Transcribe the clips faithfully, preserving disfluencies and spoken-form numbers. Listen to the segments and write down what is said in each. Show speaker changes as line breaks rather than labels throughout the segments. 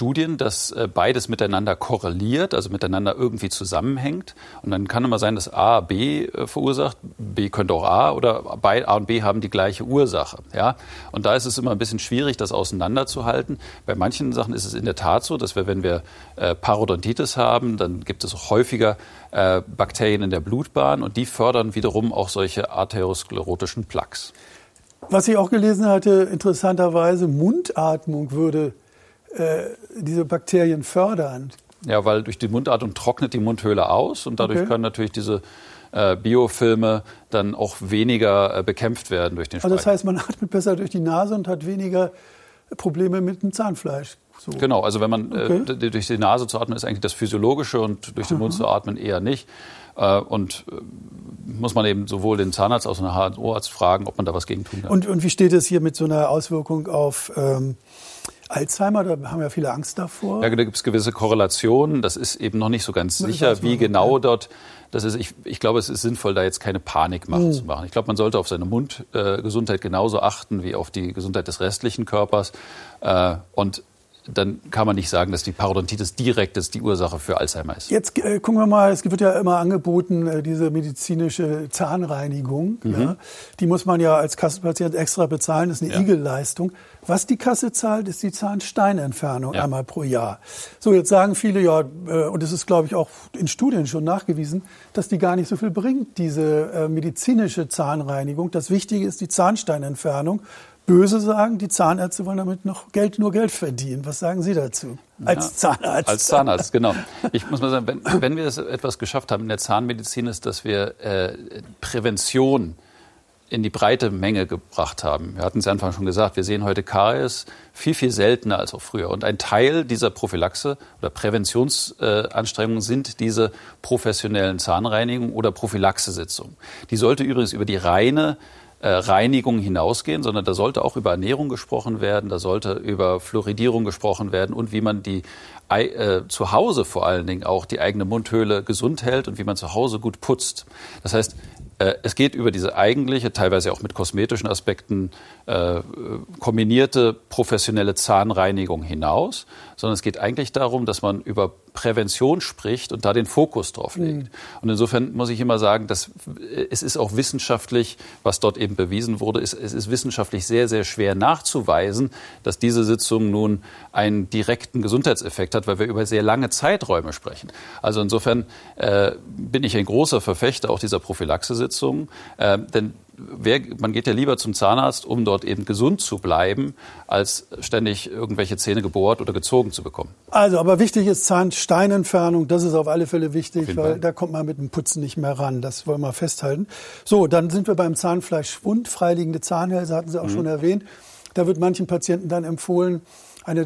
Studien, dass äh, beides miteinander korreliert, also miteinander irgendwie zusammenhängt. Und dann kann immer sein, dass A B äh, verursacht, B könnte auch A oder bei A und B haben die gleiche Ursache. Ja? Und da ist es immer ein bisschen schwierig, das auseinanderzuhalten. Bei manchen Sachen ist es in der Tat so, dass wir, wenn wir äh, Parodontitis haben, dann gibt es auch häufiger äh, Bakterien in der Blutbahn und die fördern wiederum auch solche arteriosklerotischen Plaques.
Was ich auch gelesen hatte, interessanterweise, Mundatmung würde äh, diese Bakterien fördern.
Ja, weil durch die Mundatmung trocknet die Mundhöhle aus und dadurch
Okay.
können natürlich diese äh, Biofilme dann auch weniger äh, bekämpft werden durch den Speichel.
Also das heißt, man atmet besser durch die Nase und hat weniger Probleme mit dem Zahnfleisch. So.
Genau, also wenn man
Okay.
äh, durch die Nase zu atmen, ist eigentlich das Physiologische und durch den Mund zu atmen eher nicht. Äh, und äh, muss man eben sowohl den Zahnarzt als auch den H N O-Arzt fragen, ob man da was gegen tun kann.
Und, und wie steht es hier mit so einer Auswirkung auf ähm, Alzheimer? Da haben ja viele Angst davor.
Ja, da gibt es gewisse Korrelationen. Das ist eben noch nicht so ganz
Das
sicher,
weiß man
wie
nicht,
genau
ja.
dort das ist. Ich, ich glaube, es ist sinnvoll, da jetzt keine Panikmache
Mhm.
zu machen. Ich glaube, man sollte auf seine Mundgesundheit äh, genauso achten wie auf die Gesundheit des restlichen Körpers. Äh, und dann kann man nicht sagen, dass die Parodontitis direkt jetzt die Ursache für Alzheimer ist.
Jetzt äh, gucken wir mal, es wird ja immer angeboten, äh, diese medizinische Zahnreinigung.
Mhm.
Ja. Die muss man ja als Kassenpatient extra bezahlen, das ist eine
Ja.
Igelleistung. Was die Kasse zahlt, ist die Zahnsteinentfernung
Ja.
einmal pro Jahr. So, jetzt sagen viele, ja, äh, und es ist, glaube ich, auch in Studien schon nachgewiesen, dass die gar nicht so viel bringt, diese äh, medizinische Zahnreinigung. Das Wichtige ist die Zahnsteinentfernung. Böse sagen, die Zahnärzte wollen damit noch Geld, nur Geld verdienen. Was sagen Sie dazu? Als
Ja,
Zahnarzt.
Als Zahnarzt, genau. Ich muss mal sagen, wenn, wenn wir es etwas geschafft haben in der Zahnmedizin, ist, dass wir äh, Prävention in die breite Menge gebracht haben. Wir hatten es Anfang schon gesagt, wir sehen heute Karies viel, viel seltener als auch früher. Und ein Teil dieser Prophylaxe oder Präventionsanstrengungen äh, sind diese professionellen Zahnreinigungen oder Prophylaxesitzungen. Die sollte übrigens über die reine Reinigung hinausgehen, sondern da sollte auch über Ernährung gesprochen werden, da sollte über Fluoridierung gesprochen werden und wie man die äh, zu Hause vor allen Dingen auch die eigene Mundhöhle gesund hält und wie man zu Hause gut putzt. Das heißt, äh, es geht über diese eigentliche, teilweise auch mit kosmetischen Aspekten äh, kombinierte professionelle Zahnreinigung hinaus, sondern es geht eigentlich darum, dass man über Prävention spricht und da den Fokus drauf legt. Mhm. Und insofern muss ich immer sagen, dass es ist auch wissenschaftlich, was dort eben bewiesen wurde, ist, es ist wissenschaftlich sehr, sehr schwer nachzuweisen, dass diese Sitzung nun einen direkten Gesundheitseffekt hat, weil wir über sehr lange Zeiträume sprechen. Also insofern äh, bin ich ein großer Verfechter auch dieser Prophylaxesitzungen, äh, denn Wer, man geht ja lieber zum Zahnarzt, um dort eben gesund zu bleiben, als ständig irgendwelche Zähne gebohrt oder gezogen zu bekommen.
Also, aber wichtig ist Zahnsteinentfernung. Das ist auf alle Fälle wichtig, weil
Fall.
da kommt man mit dem Putzen nicht mehr ran. Das wollen wir festhalten. So, dann sind wir beim Zahnfleischschwund. Freiliegende Zahnhälse hatten Sie auch mhm. schon erwähnt. Da wird manchen Patienten dann empfohlen, eine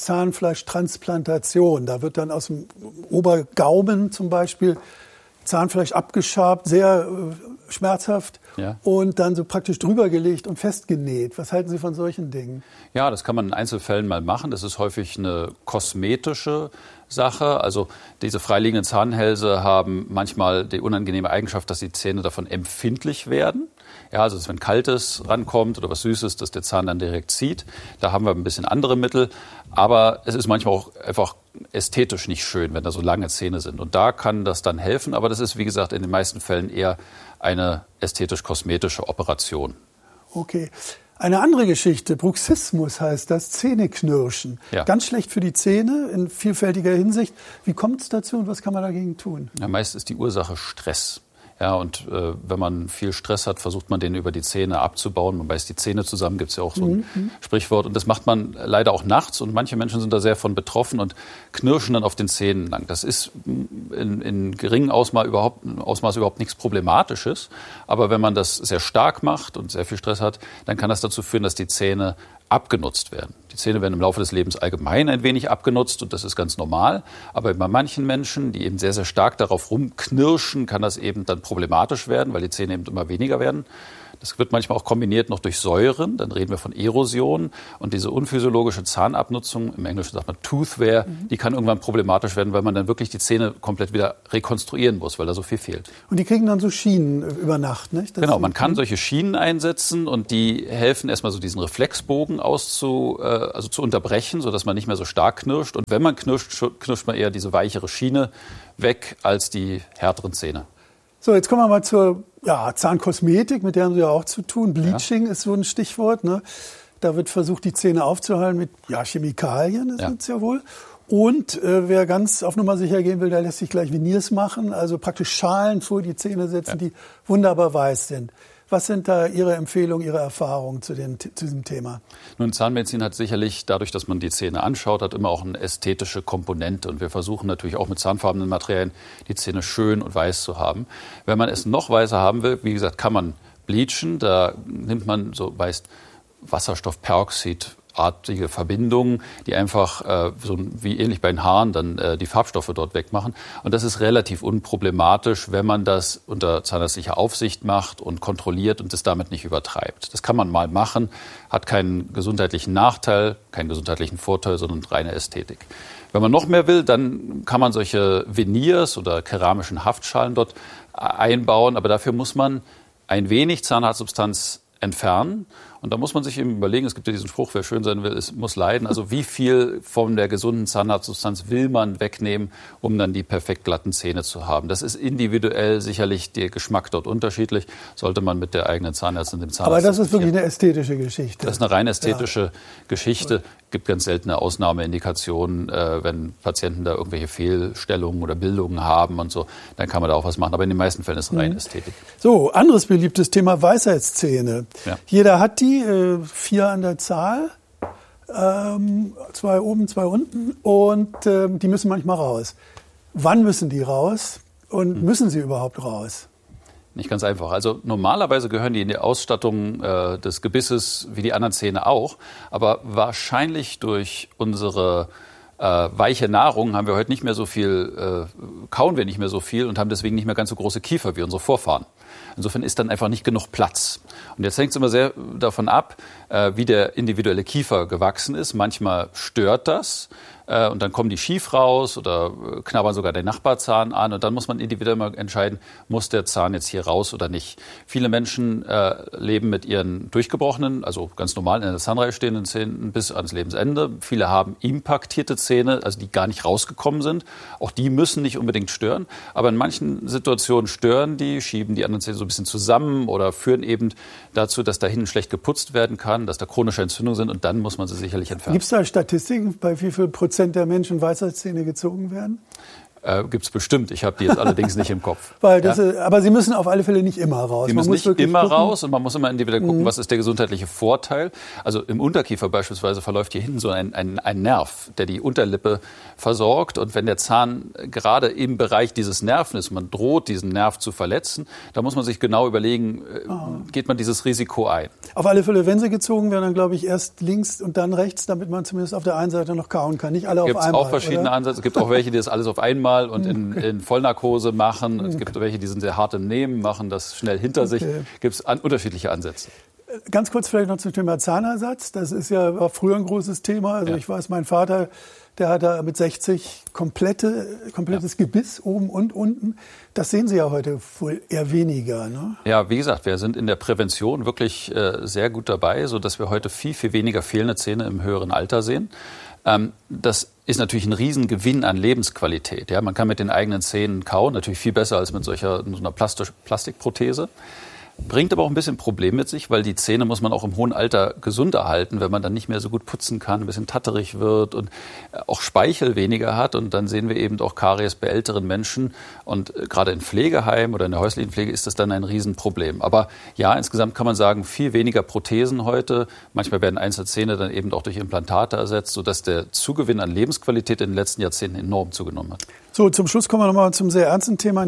Zahnfleischtransplantation. Da wird dann aus dem Obergaumen zum Beispiel Zahnfleisch abgeschabt, sehr äh, schmerzhaft ja. und dann so praktisch drüber gelegt und festgenäht. Was halten Sie von solchen Dingen?
Ja, das kann man in Einzelfällen mal machen. Das ist häufig eine kosmetische Sache. Also diese freiliegenden Zahnhälse haben manchmal die unangenehme Eigenschaft, dass die Zähne davon empfindlich werden. Ja, also wenn Kaltes rankommt oder was Süßes, dass der Zahn dann direkt zieht. Da haben wir ein bisschen andere Mittel. Aber es ist manchmal auch einfach ästhetisch nicht schön, wenn da so lange Zähne sind. Und da kann das dann helfen. Aber das ist, wie gesagt, in den meisten Fällen eher eine ästhetisch-kosmetische Operation.
Okay. Eine andere Geschichte, Bruxismus heißt das, Zähneknirschen. Ja. Ganz schlecht für die Zähne in vielfältiger Hinsicht. Wie kommt es dazu und was kann man dagegen tun?
Ja, meist ist die Ursache Stress. Ja, und äh, wenn man viel Stress hat, versucht man den über die Zähne abzubauen. Man beißt die Zähne zusammen, gibt es ja auch so ein mhm. Sprichwort. Und das macht man leider auch nachts. Und manche Menschen sind da sehr von betroffen und knirschen dann auf den Zähnen lang. Das ist in, in geringem Ausmaß überhaupt, Ausmaß überhaupt nichts Problematisches. Aber wenn man das sehr stark macht und sehr viel Stress hat, dann kann das dazu führen, dass die Zähne abgenutzt werden. Die Zähne werden im Laufe des Lebens allgemein ein wenig abgenutzt und das ist ganz normal. Aber bei manchen Menschen, die eben sehr, sehr stark darauf rumknirschen, kann das eben dann problematisch werden, weil die Zähne eben immer weniger werden. Das wird manchmal auch kombiniert noch durch Säuren. Dann reden wir von Erosion. Und diese unphysiologische Zahnabnutzung, im Englischen sagt man Tooth Wear, mhm. die kann irgendwann problematisch werden, weil man dann wirklich die Zähne komplett wieder rekonstruieren muss, weil da so viel fehlt.
Und die kriegen dann so Schienen über Nacht, nicht? Das
genau, man kann solche Schienen einsetzen und die helfen erstmal so diesen Reflexbogen auszu, äh, also zu unterbrechen, sodass man nicht mehr so stark knirscht. Und wenn man knirscht, knirscht man eher diese weichere Schiene weg als die härteren Zähne.
So, jetzt kommen wir mal zur ja, Zahnkosmetik, mit der haben Sie ja auch zu tun. Bleaching ja. ist so ein Stichwort. Ne? Da wird versucht, die Zähne aufzuheilen mit ja, Chemikalien, das ja. sind es ja wohl. Und äh, wer ganz auf Nummer sicher gehen will, der lässt sich gleich Veneers machen, also praktisch Schalen vor die Zähne setzen, ja. die wunderbar weiß sind. Was sind da Ihre Empfehlungen, Ihre Erfahrungen zu, dem, zu diesem Thema?
Nun, Zahnmedizin hat sicherlich, dadurch, dass man die Zähne anschaut, hat immer auch eine ästhetische Komponente. Und wir versuchen natürlich auch mit zahnfarbenen Materialien die Zähne schön und weiß zu haben. Wenn man es noch weißer haben will, wie gesagt, kann man bleachen. Da nimmt man so weiß Wasserstoffperoxid artige Verbindungen, die einfach äh, so wie ähnlich bei den Haaren dann äh, die Farbstoffe dort wegmachen. Und das ist relativ unproblematisch, wenn man das unter zahnärztlicher Aufsicht macht und kontrolliert und es damit nicht übertreibt. Das kann man mal machen, hat keinen gesundheitlichen Nachteil, keinen gesundheitlichen Vorteil, sondern reine Ästhetik. Wenn man noch mehr will, dann kann man solche Veneers oder keramischen Haftschalen dort einbauen, aber dafür muss man ein wenig Zahnarztsubstanz entfernen. Und da muss man sich eben überlegen, es gibt ja diesen Spruch, wer schön sein will, es muss leiden. Also wie viel von der gesunden Zahnarztsubstanz will man wegnehmen, um dann die perfekt glatten Zähne zu haben. Das ist individuell sicherlich der Geschmack dort unterschiedlich, sollte man mit der eigenen Zahnärztin, dem Zahnarzt.
Aber das ist wirklich eine ästhetische Geschichte.
Das ist eine rein ästhetische ja. Geschichte. Es gibt ganz seltene Ausnahmeindikationen, äh, wenn Patienten da irgendwelche Fehlstellungen oder Bildungen haben und so, dann kann man da auch was machen. Aber in den meisten Fällen ist es rein mhm. Ästhetik.
So, anderes beliebtes Thema, Weisheitszähne. Ja. Jeder hat die, äh, vier an der Zahl, ähm, zwei oben, zwei unten und äh, die müssen manchmal raus. Wann müssen die raus und mhm. müssen sie überhaupt raus?
Nicht ganz einfach. Also normalerweise gehören die in die Ausstattung äh, des Gebisses wie die anderen Zähne auch. Aber wahrscheinlich durch unsere äh, weiche Nahrung haben wir heute nicht mehr so viel, äh, kauen wir nicht mehr so viel und haben deswegen nicht mehr ganz so große Kiefer wie unsere Vorfahren. Insofern ist dann einfach nicht genug Platz. Und jetzt hängt es immer sehr davon ab, äh, wie der individuelle Kiefer gewachsen ist. Manchmal stört das. Und dann kommen die schief raus oder knabbern sogar den Nachbarzahn an. Und dann muss man individuell mal entscheiden, muss der Zahn jetzt hier raus oder nicht. Viele Menschen äh, leben mit ihren durchgebrochenen, also ganz normal in der Zahnreihe stehenden Zähnen bis ans Lebensende. Viele haben impaktierte Zähne, also die gar nicht rausgekommen sind. Auch die müssen nicht unbedingt stören. Aber in manchen Situationen stören die, schieben die anderen Zähne so ein bisschen zusammen oder führen eben dazu, dass da hinten schlecht geputzt werden kann, dass da chronische Entzündungen sind. Und dann muss man sie sicherlich entfernen.
Gibt es da Statistiken, bei wie viel Prozent der Menschen Weisheitszähne gezogen werden?
Äh, gibt es bestimmt. Ich habe die jetzt allerdings nicht im Kopf.
Weil das, ja? Aber sie müssen auf alle Fälle nicht immer raus.
Sie müssen man muss nicht immer gucken. raus und man muss immer individuell gucken, mhm. was ist der gesundheitliche Vorteil. Also im Unterkiefer beispielsweise verläuft hier hinten so ein, ein, ein Nerv, der die Unterlippe versorgt. Und wenn der Zahn gerade im Bereich dieses Nerven ist, man droht, diesen Nerv zu verletzen, da muss man sich genau überlegen, oh. geht man dieses Risiko ein.
Auf alle Fälle, wenn sie gezogen werden, dann glaube ich erst links und dann rechts, damit man zumindest auf der einen Seite noch kauen kann. Nicht alle auf
Gibt's
einmal.
Es gibt auch verschiedene
oder?
Ansätze. Es gibt auch welche, die das alles auf einmal und in, in Vollnarkose machen. Es gibt welche, die sind sehr hart im Nehmen, machen das schnell hinter okay. sich. Gibt es an, unterschiedliche Ansätze.
Ganz kurz vielleicht noch zum Thema Zahnersatz. Das ist ja war früher ein großes Thema. Also ja. ich weiß, mein Vater, der hat da mit sechzig komplette, komplettes ja. Gebiss oben und unten. Das sehen Sie ja heute wohl eher weniger, ne?
Ja, wie gesagt, wir sind in der Prävention wirklich äh, sehr gut dabei, sodass wir heute viel, viel weniger fehlende Zähne im höheren Alter sehen. Ähm, das ist natürlich ein Riesengewinn an Lebensqualität. Ja, man kann mit den eigenen Zähnen kauen, natürlich viel besser als mit solcher so einer Plastik- Plastikprothese. Bringt aber auch ein bisschen Problem mit sich, weil die Zähne muss man auch im hohen Alter gesund erhalten, wenn man dann nicht mehr so gut putzen kann, ein bisschen tatterig wird und auch Speichel weniger hat. Und dann sehen wir eben auch Karies bei älteren Menschen. Und gerade in Pflegeheimen oder in der häuslichen Pflege ist das dann ein Riesenproblem. Aber ja, insgesamt kann man sagen, viel weniger Prothesen heute. Manchmal werden einzelne Zähne dann eben auch durch Implantate ersetzt, sodass der Zugewinn an Lebensqualität in den letzten Jahrzehnten enorm zugenommen hat.
So, zum Schluss kommen wir nochmal zum sehr ernsten Thema, nämlich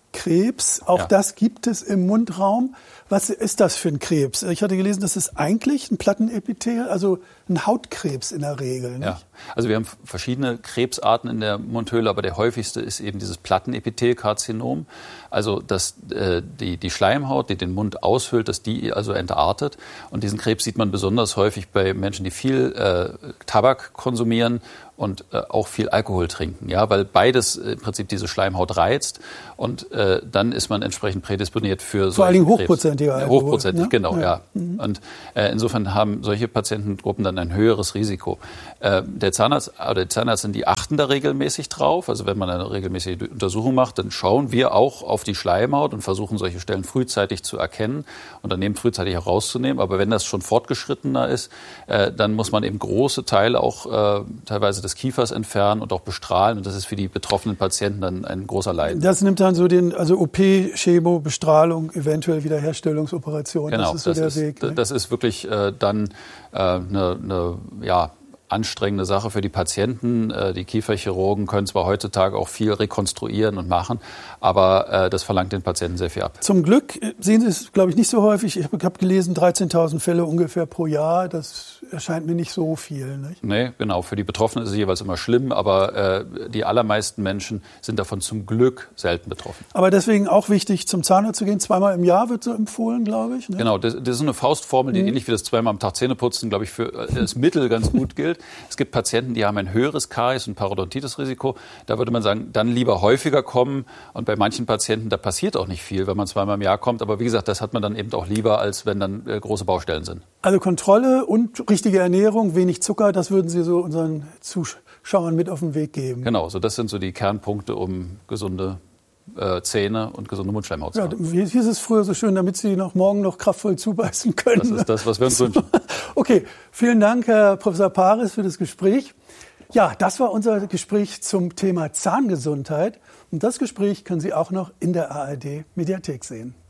Krebs, auch ja. das gibt es im Mundraum. Was ist das für ein Krebs? Ich hatte gelesen, das ist eigentlich ein Plattenepithel, also ein Hautkrebs in der Regel. Nicht?
Ja, also wir haben verschiedene Krebsarten in der Mundhöhle, aber der häufigste ist eben dieses Plattenepithelkarzinom. Also dass äh, die, die Schleimhaut, die den Mund aushöhlt, dass die also entartet. Und diesen Krebs sieht man besonders häufig bei Menschen, die viel äh, Tabak konsumieren und äh, auch viel Alkohol trinken, ja, weil beides äh, im Prinzip diese Schleimhaut reizt und äh, dann ist man entsprechend prädisponiert für
vor allen Dingen hochprozentiger Alkohol.
Hochprozentig,
ne?
genau, ja.
ja.
Mhm. Und äh, insofern haben solche Patientengruppen dann ein höheres Risiko. Äh, der Zahnarzt oder die Zahnärztin, die achten da regelmäßig drauf. Also wenn man eine regelmäßige Untersuchung macht, dann schauen wir auch auf die Schleimhaut und versuchen solche Stellen frühzeitig zu erkennen und daneben frühzeitig herauszunehmen. Aber wenn das schon fortgeschrittener ist, äh, dann muss man eben große Teile auch äh, teilweise des Kiefers entfernen und auch bestrahlen. Und das ist für die betroffenen Patienten dann ein großer Leiden.
Das nimmt dann so den, also O P, Chemo, Bestrahlung, eventuell Wiederherstellungsoperation.
Genau,
das ist so
das
der
ist,
Weg. Ne?
Das ist wirklich äh, dann eine äh, ne, ne, ja, anstrengende Sache für die Patienten. Die Kieferchirurgen können zwar heutzutage auch viel rekonstruieren und machen, aber äh, das verlangt den Patienten sehr viel ab.
Zum Glück sehen Sie es, glaube ich, nicht so häufig. Ich habe hab gelesen, dreizehntausend Fälle ungefähr pro Jahr. Das erscheint mir nicht so viel. Nicht?
Nee, genau. Für die Betroffenen ist es jeweils immer schlimm, aber äh, die allermeisten Menschen sind davon zum Glück selten betroffen.
Aber deswegen auch wichtig, zum Zahnarzt zu gehen. Zweimal im Jahr wird so empfohlen, glaube ich. Ne?
Genau, das, das ist so eine Faustformel, die mhm. ähnlich wie das zweimal am Tag Zähneputzen, glaube ich, für das Mittel ganz gut gilt. Es gibt Patienten, die haben ein höheres Karies- und Parodontitis-Risiko. Da würde man sagen, dann lieber häufiger kommen. Und bei manchen Patienten, da passiert auch nicht viel, wenn man zweimal im Jahr kommt. Aber wie gesagt, das hat man dann eben auch lieber, als wenn dann äh, große Baustellen sind.
Also Kontrolle und richtige Ernährung, wenig Zucker, das würden Sie so unseren Zuschauern mit auf den Weg geben.
Genau, so das sind so die Kernpunkte, um gesunde äh, Zähne und gesunde Mundschleimhaut zu
ja,
haben.
Wie hieß es früher so schön, damit Sie noch morgen noch kraftvoll zubeißen können.
Das ist das, was wir uns wünschen.
Okay, vielen Dank, Herr Professor Paris, für das Gespräch. Ja, das war unser Gespräch zum Thema Zahngesundheit. Und das Gespräch können Sie auch noch in der A R D Mediathek sehen.